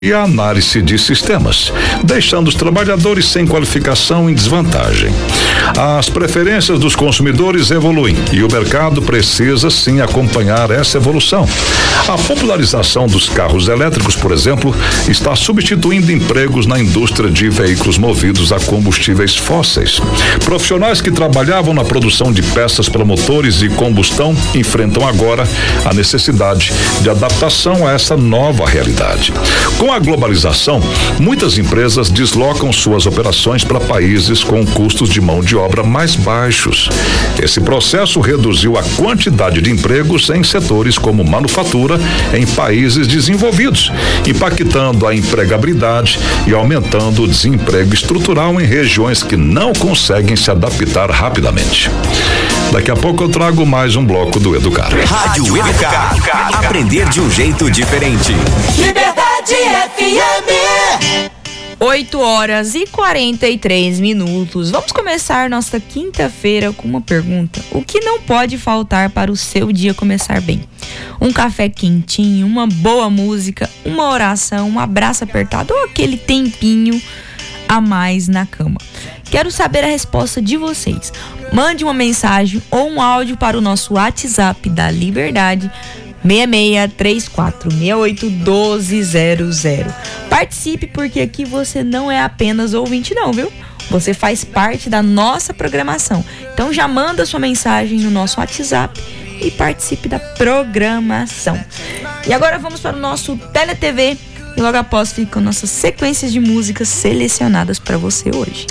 e a análise de sistemas, deixando os trabalhadores sem qualificação em desvantagem. As preferências dos consumidores evoluem e o mercado precisa sim acompanhar essa evolução. A popularização dos carros elétricos, por exemplo, está substituindo empregos na indústria de veículos movidos a combustíveis fósseis. Profissionais que trabalhavam na produção de peças para motores e combustão enfrentam agora a necessidade de adaptação a essa nova realidade. Com a globalização, muitas empresas deslocam suas operações para países com custos de mão de obra mais baixos. Esse processo reduziu a quantidade de empregos em setores como manufatura em países desenvolvidos, impactando a empregabilidade e aumentando o desemprego estrutural em regiões que não conseguem se adaptar rapidamente. Daqui a pouco eu trago mais um bloco do Educar. Rádio Educar. Aprender de um jeito diferente. Liberdade FM. 8h43. Vamos começar nossa quinta-feira com uma pergunta. O que não pode faltar para o seu dia começar bem? Um café quentinho, uma boa música, uma oração, um abraço apertado ou aquele tempinho a mais na cama? Quero saber a resposta de vocês. Mande uma mensagem ou um áudio para o nosso WhatsApp da Liberdade, 6634681200. Participe, porque aqui você não é apenas ouvinte não, viu? Você faz parte da nossa programação. Então já manda sua mensagem no nosso WhatsApp e participe da programação. E agora vamos para o nosso TeleTV e logo após ficam nossas sequências de músicas selecionadas para você hoje.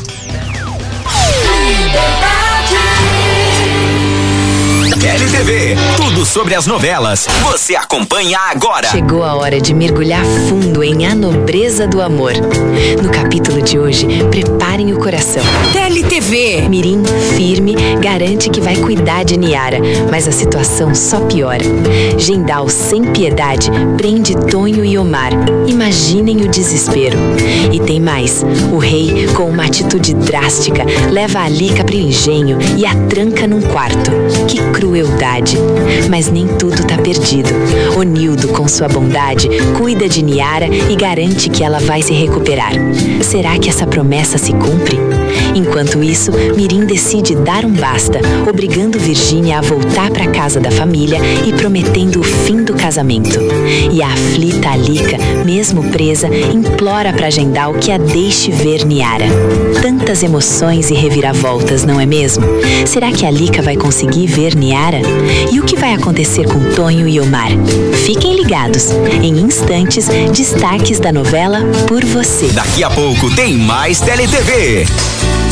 LTV, tudo sobre as novelas. Você acompanha agora. Chegou a hora de mergulhar fundo em A Nobreza do Amor. No capítulo de hoje, preparem o coração. LTV. Mirim, firme, garante que vai cuidar de Niara, mas a situação só piora. Gendal, sem piedade, prende Tonho e Omar. Imaginem o desespero. E tem mais. O rei, com uma atitude drástica, leva a Alica pro engenho e a tranca num quarto. Que crueldade. Mas nem tudo tá perdido. Onildo, com sua bondade, cuida de Niara e garante que ela vai se recuperar. Será que essa promessa se cumpre? Enquanto isso, Mirim decide dar um basta, obrigando Virgínia a voltar para casa da família e prometendo o fim do casamento. E a aflita Alica, mesmo presa, implora para Gendal que a deixe ver Niara. Tantas emoções e reviravoltas, não é mesmo? Será que a Alica vai conseguir ver Niara? E o que vai acontecer com Tonho e Omar? Fiquem ligados. Em instantes, destaques da novela Por Você. Daqui a pouco tem mais TeleTV.